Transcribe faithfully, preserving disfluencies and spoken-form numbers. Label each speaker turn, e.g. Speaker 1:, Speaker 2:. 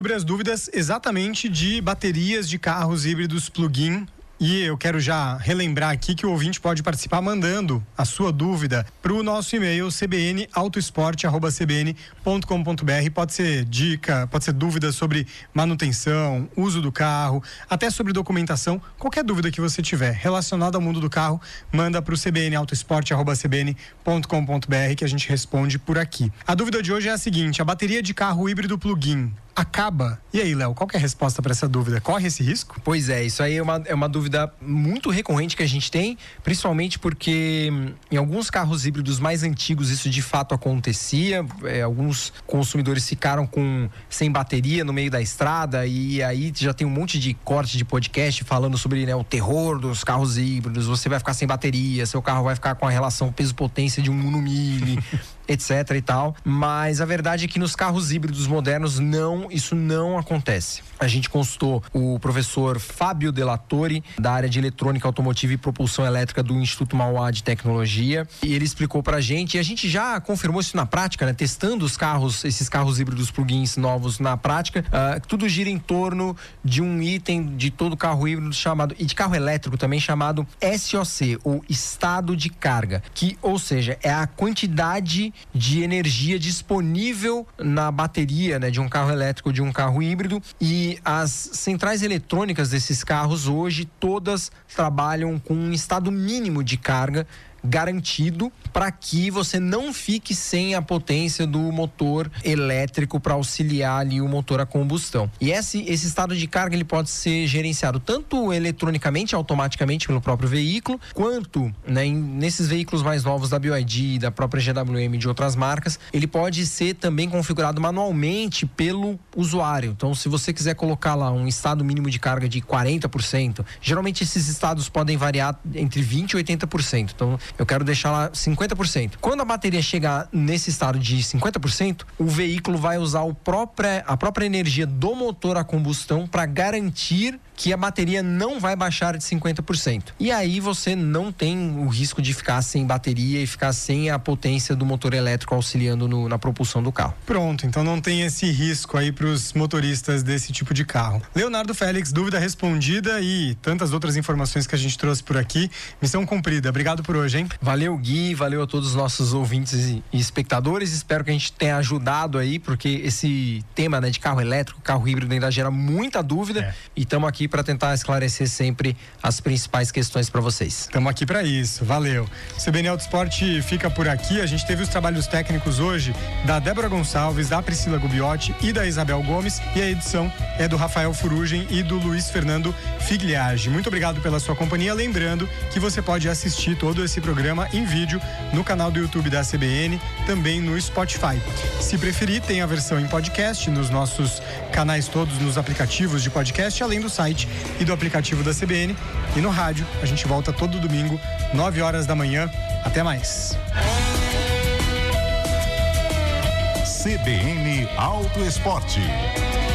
Speaker 1: Sobre as dúvidas exatamente de baterias de carros híbridos plug-in. E eu quero já relembrar aqui que o ouvinte pode participar mandando a sua dúvida para o nosso e-mail c b n autosport arroba c b n ponto com ponto b r. Pode ser dica, pode ser dúvida sobre manutenção, uso do carro, até sobre documentação. Qualquer dúvida que você tiver relacionada ao mundo do carro, manda para o c b n autosport arroba c b n ponto com ponto b r que a gente responde por aqui. A dúvida de hoje é a seguinte: a bateria de carro híbrido plug-in acaba? E aí, Léo, qual que é a resposta para essa dúvida? Corre esse risco?
Speaker 2: Pois é, isso aí é uma, é uma dúvida muito recorrente que a gente tem, principalmente porque em alguns carros híbridos mais antigos isso de fato acontecia. É, alguns consumidores ficaram com sem bateria no meio da estrada, e aí já tem um monte de corte de podcast falando sobre, né, o terror dos carros híbridos. Você vai ficar sem bateria, seu carro vai ficar com a relação peso-potência de um Uno Mille, etc e tal. Mas a verdade é que nos carros híbridos modernos não, isso não acontece. A gente consultou o professor Fábio Delatori, da área de eletrônica automotiva e propulsão elétrica do Instituto Mauá de Tecnologia, e ele explicou pra gente, e a gente já confirmou isso na prática, né, testando os carros, esses carros híbridos plug-ins novos na prática. Uh, tudo gira em torno de um item de todo carro híbrido chamado, e de carro elétrico também, chamado S O C, ou estado de carga, que, ou seja, é a quantidade de energia disponível na bateria, né, de um carro elétrico ou de um carro híbrido. E as centrais eletrônicas desses carros hoje todas trabalham com um estado mínimo de carga garantido para que você não fique sem a potência do motor elétrico para auxiliar ali o motor a combustão. E esse, esse estado de carga ele pode ser gerenciado tanto eletronicamente, automaticamente pelo próprio veículo, quanto, né, em, nesses veículos mais novos da B Y D, da própria G W M e de outras marcas, ele pode ser também configurado manualmente pelo usuário. Então, se você quiser colocar lá um estado mínimo de carga de quarenta por cento, geralmente esses estados podem variar entre vinte por cento e oitenta por cento. Então, eu quero deixar lá cinquenta por cento. Quando a bateria chegar nesse estado de cinquenta por cento, o veículo vai usar o própria, a própria energia do motor a combustão para garantir que a bateria não vai baixar de cinquenta por cento. E aí você não tem o risco de ficar sem bateria e ficar sem a potência do motor elétrico auxiliando no, na propulsão do carro.
Speaker 1: Pronto, então não tem esse risco aí para os motoristas desse tipo de carro. Leonardo Félix, dúvida respondida e tantas outras informações que a gente trouxe por aqui. Missão cumprida. Obrigado por hoje, hein?
Speaker 2: Valeu, Gui, valeu a todos os nossos ouvintes e, e espectadores. Espero que a gente tenha ajudado aí, porque esse tema, né, de carro elétrico, carro híbrido ainda gera muita dúvida, é. E estamos aqui para tentar esclarecer sempre as principais questões para vocês.
Speaker 1: Estamos aqui para isso, valeu. O C B N Autosport fica por aqui. A gente teve os trabalhos técnicos hoje da Débora Gonçalves, da Priscila Gubiotti e da Isabel Gomes, e a edição é do Rafael Furugem e do Luiz Fernando Figliage. Muito obrigado pela sua companhia. Lembrando que você pode assistir todo esse programa em vídeo no canal do YouTube da C B N, também no Spotify. Se preferir, tem a versão em podcast nos nossos canais todos, nos aplicativos de podcast, além do site e do aplicativo da C B N. E no rádio, a gente volta todo domingo, nove horas da manhã. Até mais.
Speaker 3: C B N Autoesporte.